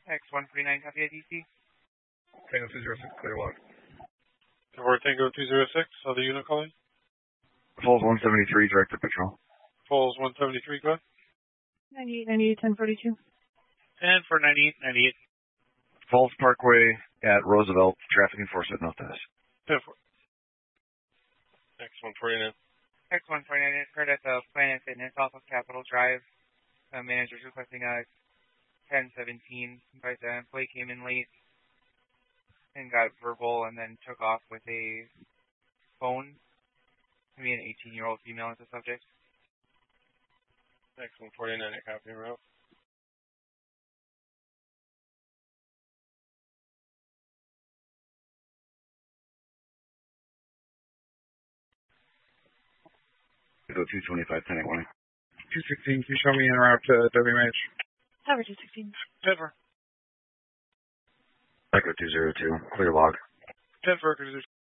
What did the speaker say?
X149, copy IDC. Tango 206, clear log. Convert Tango 206, other unit calling? Falls 173, directed patrol. Falls 173, go ahead. 98, 1042. And for 98. Falls Parkway at Roosevelt, traffic enforcement, no status. 10-4. X149. X149 occurred at the Planet Fitness off of Capitol Drive. Manager's requesting a 1017, but the employee came in late and got verbal and then took off with a phone. Maybe an 18-year-old female as the subject. X149, copy and route. Go 225, 1081. 216, can you show me en route to WMH? Tower 216. Denver. Echo 202, clear log. Denver,